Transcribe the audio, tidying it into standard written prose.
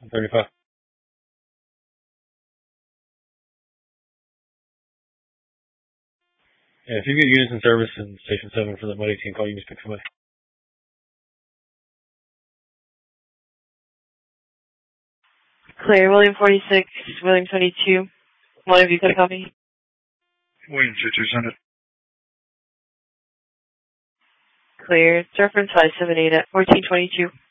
35. Yeah, if you get units in service in Station 7 for the Mud 18 call, you just pick somebody. Clear. William 46, William 22. One of you could copy. William 22, send it. Clear. It's reference 578 at 1422.